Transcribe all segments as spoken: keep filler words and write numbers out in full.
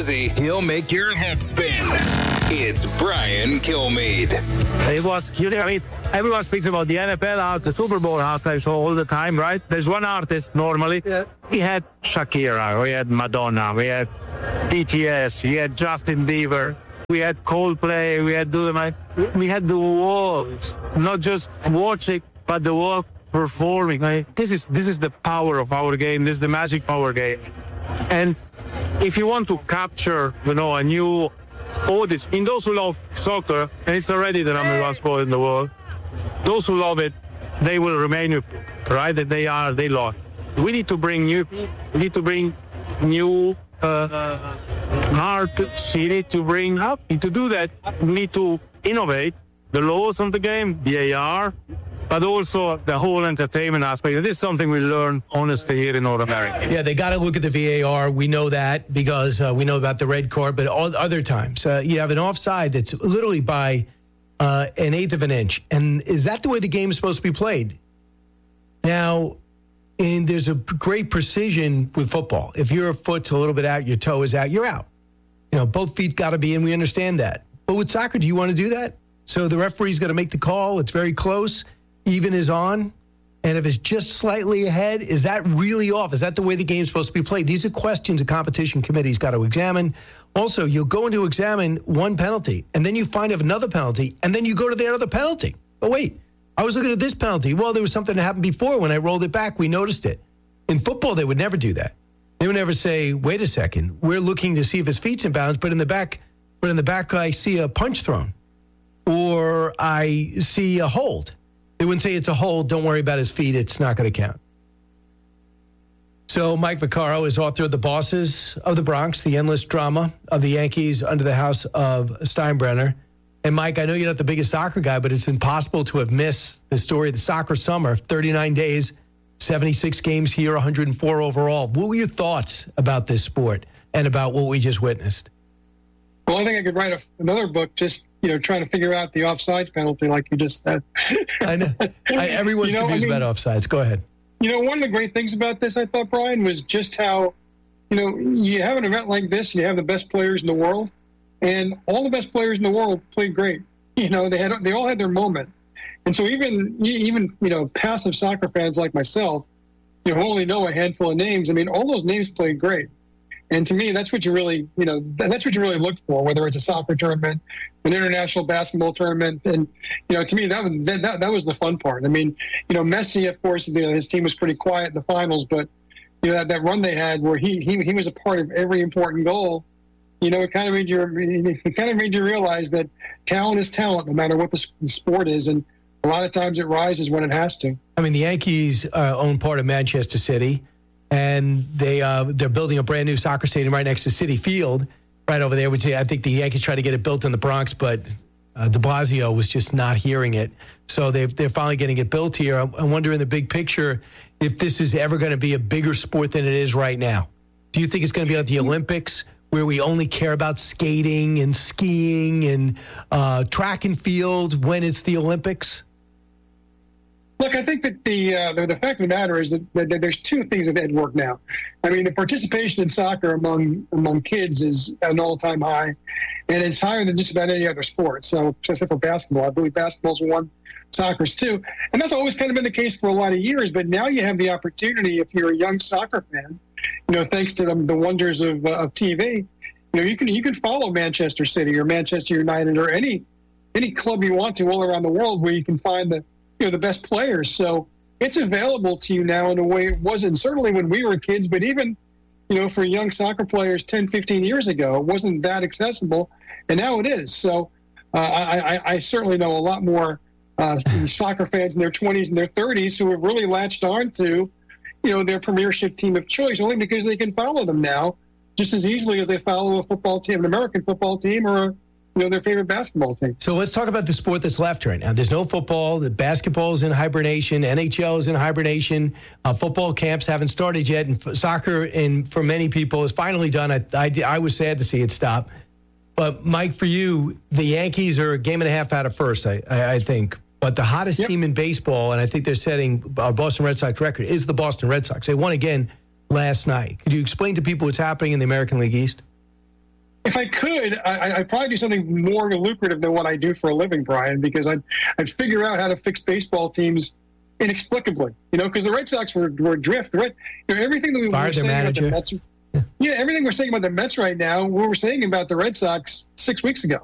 busy, he'll make your head spin. It's Brian Kilmeade. It was, you know, I mean, everyone speaks about the N F L out, the Super Bowl halftime show all the time, right? There's one artist normally. Yeah. We had Shakira, we had Madonna, we had B T S, we had Justin Bieber, we had Coldplay, we had Dynamite. We had the world, not just watching, but the world performing. I mean, this is this is the power of our game. This is the magic power game. And if you want to capture, you know, a new audience, in those who love soccer, and it's already the number one sport in the world, those who love it, they will remain with it, right? That they are, they love. We need to bring new, we need to bring new uh, markets. We need to bring up. And to do that, we need to innovate the laws of the game, V A R, but also the whole entertainment aspect. This is something we learn, honestly, here in North America. Yeah, they got to look at the V A R. We know that because uh, we know about the red card, but all other times uh, you have an offside that's literally by uh, an eighth of an inch. And is that the way the game is supposed to be played? Now, and there's a great precision with football. If your foot's a little bit out, your toe is out, you're out. You know, both feet got to be in. We understand that. But with soccer, do you want to do that? So the referee's going to make the call. It's very close. Even is on. And if it's just slightly ahead, is that really off? Is that the way the game's supposed to be played? These are questions a competition committee's got to examine. Also, you'll go in to examine one penalty, and then you find out another penalty, and then you go to the other penalty. Oh, wait, I was looking at this penalty. Well, there was something that happened before. When I rolled it back, we noticed it. In football, they would never do that. They would never say, wait a second, we're looking to see if his feet's in bounds, but in the back, but in the back, I see a punch thrown, or I see a hold. They wouldn't say it's a hold. Don't worry about his feet. It's not going to count. So Mike Vaccaro is author of The Bosses of the Bronx, the endless drama of the Yankees under the house of Steinbrenner. And Mike, I know you're not the biggest soccer guy, but it's impossible to have missed the story of the soccer summer, thirty-nine days, seventy-six games here, one hundred four overall. What were your thoughts about this sport and about what we just witnessed? Well, I think I could write a, another book just, you know, trying to figure out the offsides penalty like you just said. I know. I, everyone's you know, confused I mean, about offsides. Go ahead. You know, one of the great things about this, I thought, Brian, was just how, you know, you have an event like this, you have the best players in the world, and all the best players in the world played great. You know, they had they all had their moment. And so even, even you know, passive soccer fans like myself, you know, who only know a handful of names, I mean, all those names played great. And to me, that's what you really, you know, that's what you really look for, whether it's a soccer tournament, an international basketball tournament. And, you know, to me, that was, that, that, that was the fun part. I mean, you know, Messi, of course, you know, his team was pretty quiet in the finals, but, you know, that, that run they had where he, he he was a part of every important goal, you know, it kind of made you, it kind of made you realize that talent is talent, no matter what the sport is. And a lot of times it rises when it has to. I mean, the Yankees uh, own part of Manchester City. And they, uh, they're building a brand new soccer stadium right next to Citi Field, right over there, which I think the Yankees tried to get it built in the Bronx, but uh, de Blasio was just not hearing it. So they've, they're finally getting it built here. I, I wonder in the big picture if this is ever going to be a bigger sport than it is right now. Do you think it's going to be like the Olympics where we only care about skating and skiing and uh, track and field when it's the Olympics? Look, I think that the, uh, the the fact of the matter is that, that, that there's two things that at work now. I mean, the participation in soccer among among kids is at an all-time high, and it's higher than just about any other sport. So, except for basketball, I believe basketball's one, soccer's two, and that's always kind of been the case for a lot of years. But now you have the opportunity, if you're a young soccer fan, you know, thanks to the, the wonders of uh, of T V, you know, you can you can follow Manchester City or Manchester United or any any club you want to all around the world where you can find the you know, the best players. So it's available to you now in a way it wasn't certainly when we were kids, but even, you know, for young soccer players ten, fifteen years ago, it wasn't that accessible. And now it is. So uh, I, I, I certainly know a lot more uh, soccer fans in their twenties and their thirties who have really latched on to, you know, their premiership team of choice only because they can follow them now just as easily as they follow a football team, an American football team or a you know, their favorite basketball team. So let's talk about the sport that's left right now. There's no football. The basketball is in hibernation. N H L is in hibernation. Uh, football camps haven't started yet. And f- soccer, and for many people, is finally done. I, I, I was sad to see it stop. But, Mike, for you, the Yankees are a game and a half out of first, I, I, I think. But the hottest yep. team in baseball, and I think they're setting a Boston Red Sox record, is the Boston Red Sox. They won again last night. Could you explain to people what's happening in the American League East? If I could, I, I'd probably do something more lucrative than what I do for a living, Brian, because I'd, I'd figure out how to fix baseball teams inexplicably, you know, because the Red Sox were, were adrift. The Red, you know, everything that we Fired were saying their about the manager. Mets, yeah, everything we're saying about the Mets right now, we were saying about the Red Sox six weeks ago.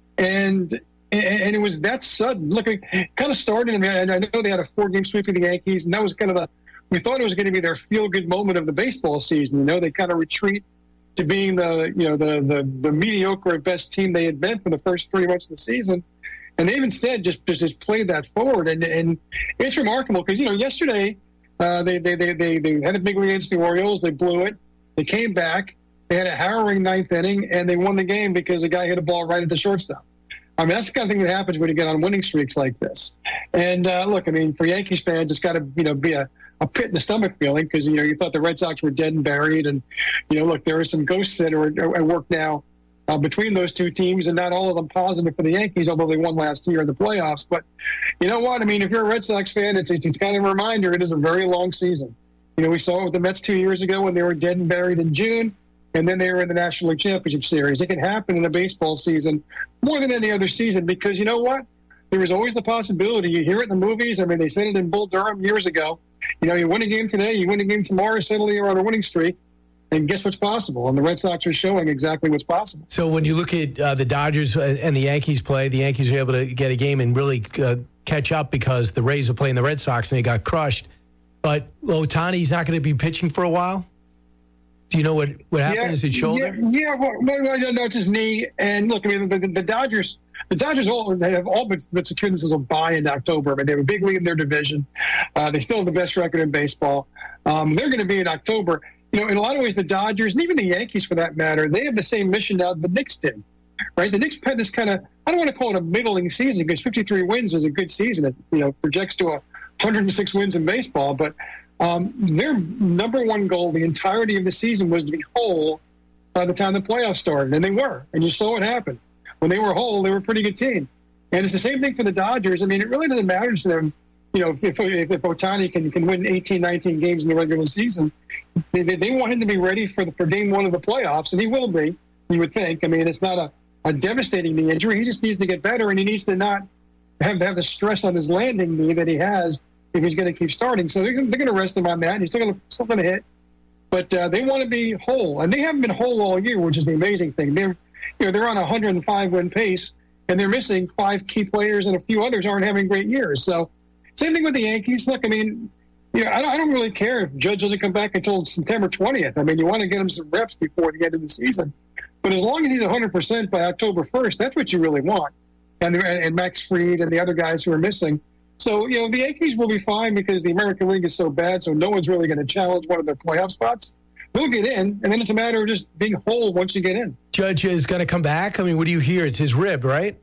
And and, and it was that sudden. Look, it kind of started, I mean, I know they had a four-game sweep of the Yankees, and that was kind of the, we thought it was going to be their feel-good moment of the baseball season. You know, they kind of retreat to being the, you know, the, the the mediocre at best team they had been for the first three months of the season, and they've instead just just, just played that forward, and and it's remarkable because you know yesterday uh, they, they they they they had a big lead against the Orioles, they blew it, they came back, they had a harrowing ninth inning, and they won the game because a guy hit a ball right at the shortstop. I mean that's the kind of thing that happens when you get on winning streaks like this. And uh, look, I mean for Yankees fans, it's got to you know be a a pit in the stomach feeling because, you know, you thought the Red Sox were dead and buried. And, you know, look, there are some ghosts that are at work now uh, between those two teams, and not all of them positive for the Yankees, although they won last year in the playoffs. But you know what? I mean, if you're a Red Sox fan, it's, it's, it's kind of a reminder it is a very long season. You know, we saw it with the Mets two years ago when they were dead and buried in June, and then they were in the National League Championship Series. It can happen in a baseball season more than any other season because, you know what? There was always the possibility. You hear it in the movies. I mean, they said it in Bull Durham years ago. You know, you win a game today, you win a game tomorrow, suddenly you're on a winning streak, and guess what's possible? And the Red Sox are showing exactly what's possible. So when you look at uh, the Dodgers and the Yankees play, the Yankees were able to get a game and really uh, catch up because the Rays were playing the Red Sox and they got crushed. But Ohtani's not going to be pitching for a while? Do you know what, what happened? Yeah, Is it shoulder? Yeah, yeah well, no, no, it's his knee. And look, I mean, the, the, the Dodgers... The Dodgers all they have all been, been secured themselves a bye in October. I mean, they have a big lead in their division. Uh, they still have the best record in baseball. Um, they're going to be in October. You know, in a lot of ways, the Dodgers and even the Yankees, for that matter, they have the same mission now the Knicks did. Right? The Knicks had this kind of I don't want to call it a middling season because fifty-three wins is a good season. It you know projects to a one hundred six wins in baseball, but um, their number one goal the entirety of the season was to be whole by the time the playoffs started, and they were. And you saw what happened. When they were whole, they were a pretty good team. And it's the same thing for the Dodgers. I mean, it really doesn't matter to them, you know, if, if, if Ohtani can, can win eighteen, nineteen games in the regular season. They, they, they want him to be ready for, the, for game one of the playoffs, and he will be, you would think. I mean, it's not a, a devastating knee injury. He just needs to get better, and he needs to not have, have the stress on his landing knee that he has if he's going to keep starting. So they're, they're going to rest him on that. He's still going to still going to hit. But uh, they want to be whole. And they haven't been whole all year, which is the amazing thing. They're You know, they're on a one hundred five win pace, and they're missing five key players, and a few others aren't having great years. So, same thing with the Yankees. Look, I mean, you know, I don't, I don't really care if Judge doesn't come back until September twentieth. I mean, you want to get him some reps before the end of the season. But as long as he's one hundred percent by October first, that's what you really want. And, and Max Fried and the other guys who are missing. So, you know, the Yankees will be fine because the American League is so bad, so no one's really going to challenge one of their playoff spots. They'll get in, and then it's a matter of just being whole once you get in. Judge is going to come back? I mean, what do you hear? It's his rib, right?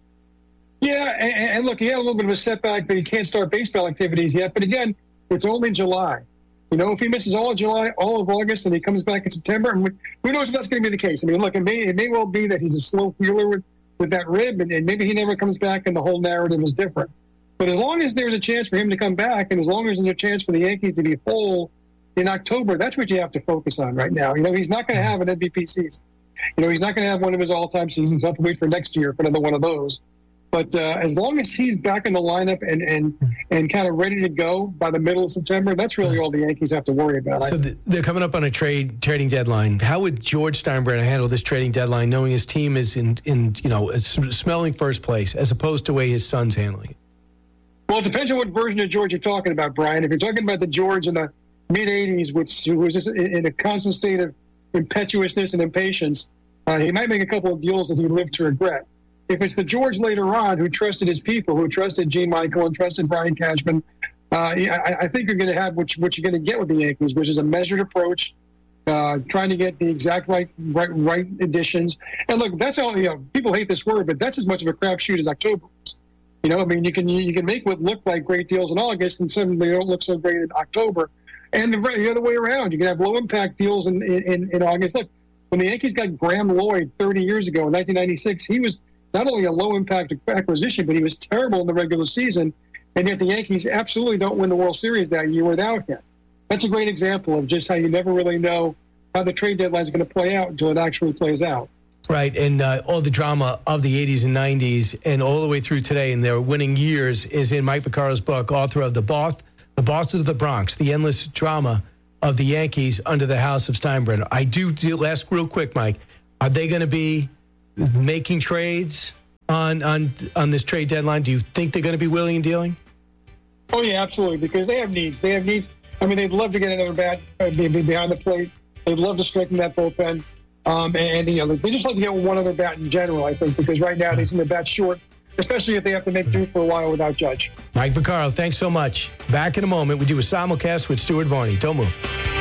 Yeah, and, and look, he had a little bit of a setback, but he can't start baseball activities yet. But again, it's only July. You know, if he misses all of July, all of August, and he comes back in September, and who knows if that's going to be the case. I mean, look, it may, it may well be that he's a slow healer with, with that rib, and, and maybe he never comes back, and the whole narrative is different. But as long as there's a chance for him to come back, and as long as there's a chance for the Yankees to be whole in October, that's what you have to focus on right now. You know, he's not going to have an M V P season. You know, he's not going to have one of his all-time seasons. He'll have to wait for next year for another one of those. But uh, as long as he's back in the lineup and and and kind of ready to go by the middle of September, that's really all the Yankees have to worry about. So the, they're coming up on a trade trading deadline. How would George Steinbrenner handle this trading deadline, knowing his team is in in you know smelling first place, as opposed to the way his son's handling it? Well, it depends on what version of George you're talking about, Brian. If you're talking about the George in the mid eighties, which who was just in a constant state of impetuousness and impatience, uh, he might make a couple of deals that he lived to regret. If it's the George later on who trusted his people, who trusted Gene Michael and trusted Brian Cashman, uh, I, I think you're going to have what, what you're going to get with the Yankees, which is a measured approach, uh, trying to get the exact right, right, right additions. And look, that's all. You know, people hate this word, but that's as much of a crapshoot as October is. You know, I mean, you can you can make what look like great deals in August, and suddenly they don't look so great in October. And the, the other way around, you can have low impact deals in, in in August. Look, when the Yankees got Graham Lloyd thirty years ago in nineteen ninety-six, he was not only a low-impact acquisition, but he was terrible in the regular season, and yet the Yankees absolutely don't win the World Series that year without him. That's a great example of just how you never really know how the trade deadline is going to play out until it actually plays out. right, and uh, all the drama of the eighties and nineties and all the way through today and their winning years is in Mike Vaccaro's book, author of The Boss, The Bosses of the Bronx, the endless drama of the Yankees under the House of Steinbrenner. I do, do ask real quick, Mike, are they going to be making trades on, on, on this trade deadline? Do you think they're going to be willing and dealing? Oh, yeah, absolutely, because they have needs. They have needs. I mean, they'd love to get another bat uh, behind the plate. They'd love to strengthen that bullpen. Um, and, you know, they just like to get one other bat in general, I think, because right now they seem to bat short, especially if they have to make do for a while without Judge. Mike Vaccaro, thanks so much. Back in a moment. We do a simulcast with Stuart Varney. Don't move.